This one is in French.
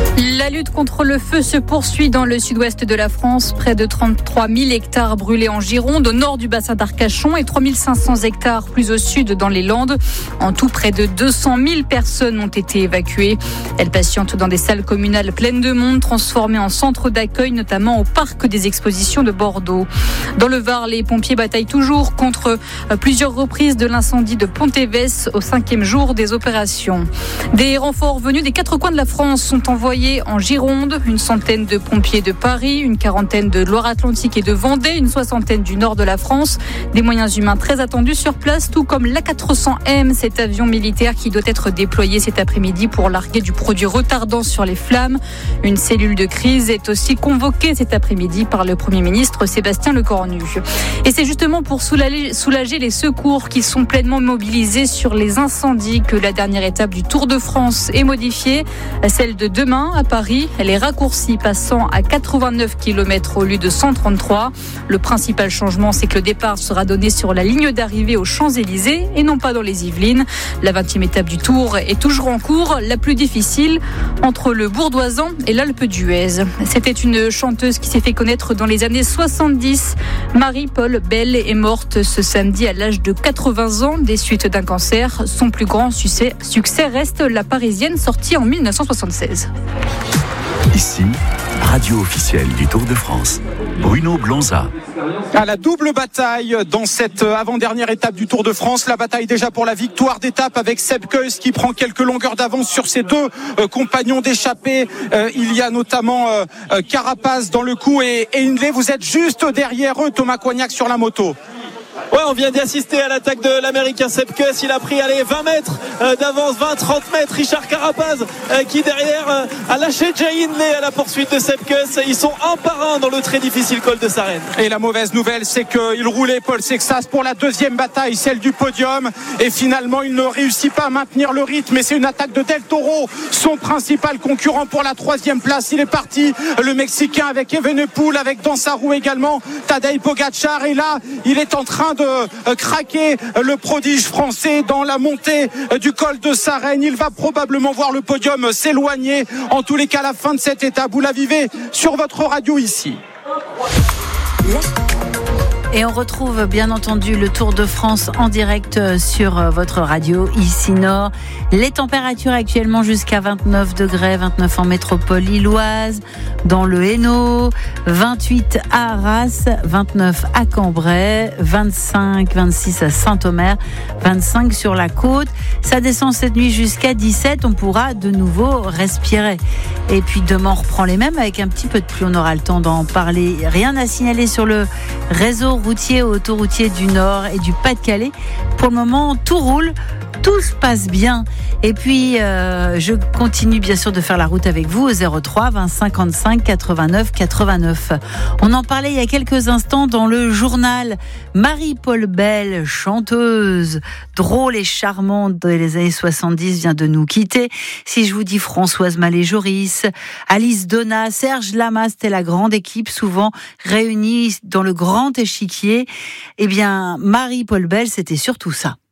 La lutte contre le feu se poursuit dans le sud-ouest de la France. Près de 33 000 hectares brûlés en Gironde, au nord du bassin d'Arcachon, et 3 500 hectares plus au sud dans les Landes. En tout, près de 200 000 personnes ont été évacuées. Elles patientent dans des salles communales pleines de monde, transformées en centres d'accueil, notamment au parc des expositions de Bordeaux. Dans le Var, les pompiers bataillent toujours contre plusieurs reprises de l'incendie de Pontévès au 5e jour des opérations. Des renforts venus des 4 coins de la France sont envoyés en Gironde, une centaine de pompiers de Paris, une quarantaine de Loire-Atlantique et de Vendée, une soixantaine du nord de la France. Des moyens humains très attendus sur place, tout comme l'A400M, cet avion militaire qui doit être déployé cet après-midi pour larguer du produit retardant sur les flammes. Une cellule de crise est aussi convoquée cet après-midi par le Premier ministre Sébastien Lecornu. Et c'est justement pour soulager les secours qui sont pleinement mobilisés sur les incendies que la dernière étape du Tour de France est modifiée. Celle de demain à Paris, elle est raccourcie, passant à 89 km au lieu de 133. Le principal changement, c'est que le départ sera donné sur la ligne d'arrivée aux Champs-Élysées et non pas dans les Yvelines. La 20e étape du Tour est toujours en cours, la plus difficile, entre le Bourdoisan et l'Alpe d'Huez. C'était une chanteuse qui s'est fait connaître dans les années 70. Marie-Paul Bell est morte ce samedi à l'âge de 80 ans des suites d'un cancer. Son plus grand succès reste La Parisienne, sortie en 1976. Ici, radio officielle du Tour de France, Bruno Blonza. À la double bataille dans cette avant-dernière étape du Tour de France, la bataille déjà pour la victoire d'étape avec Sepp Kuss qui prend quelques longueurs d'avance sur ses deux compagnons d'échappée. Il y a notamment Carapaz dans le coup et Hindley. Vous êtes juste derrière eux, Thomas Coignac sur la moto. Ouais, on vient d'assister à l'attaque de l'Américain Sepp Kuss. Il a pris 20 mètres d'avance, 20-30 mètres. Richard Carapaz qui derrière a lâché Jay Hindley à la poursuite de Sepp Kuss. Ils sont un par un dans le très difficile col de Sarenne. Et la mauvaise nouvelle, c'est qu'il roulait Paul Sexas pour la deuxième bataille, celle du podium. Et finalement, il ne réussit pas à maintenir le rythme. Et c'est une attaque de Del Toro, son principal concurrent pour la troisième place. Il est parti, le Mexicain, avec Evenepoel, avec dans sa roue également Tadej Pogačar. Et là, il est en train de craquer, le prodige français, dans la montée du col de Sarenne. Il va probablement voir le podium s'éloigner. En tous les cas, la fin de cette étape, vous la vivez sur votre radio ici. Et on retrouve bien entendu le Tour de France en direct sur votre radio ici Nord. Les températures actuellement jusqu'à 29 degrés, 29 en métropole lilloise, dans le Hainaut, 28 à Arras, 29 à Cambrai, 25, 26 à Saint-Omer, 25 sur la côte. Ça descend cette nuit jusqu'à 17, on pourra de nouveau respirer. Et puis demain on reprend les mêmes avec un petit peu de pluie, on aura le temps d'en parler. Rien à signaler sur le réseau routier, autoroutier du Nord et du Pas-de-Calais. Pour le moment, tout roule. Tout se passe bien. Et puis, je continue bien sûr de faire la route avec vous au 03 20 55 89 89. On en parlait il y a quelques instants dans le journal. Marie-Paul Bell, chanteuse, drôle et charmante des années 70, vient de nous quitter. Si je vous dis Françoise Mallet-Joris, Alice Donat, Serge Lama, c'était la grande équipe souvent réunie dans le grand échiquier. Eh bien, Marie-Paul Bell, c'était surtout ça.